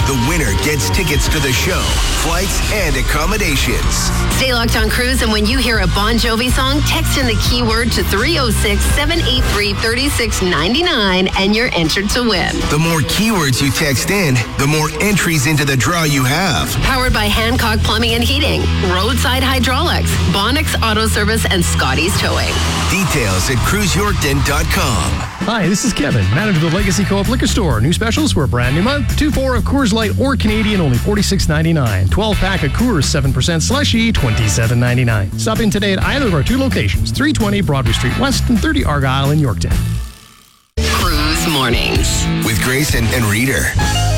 the winner gets tickets to the show, flights, and accommodations. Stay locked on Cruise, and when you hear a Bon Jovi song, text in the keyword to 306-783-3699, and you're entered to win. The more keywords you text in, the more entries into the draw you have. Powered by Hancock Plumbing and Heating, Roadside Hydraulics, Bonix Auto Service, and Scotty's Towing. Details at cruiseyorkton.com. Hi, this is Kevin, manager of the Legacy Co-op Liquor Store. New specials for a brand new month. 2-4 of Coors Light or Canadian, only $46.99. 12-pack of Coors 7% Slushy, $27.99. Stop in today at either of our two locations, 320 Broadway Street West and 30 Argyle in Yorkton. Cruise Mornings With Grace and Reader.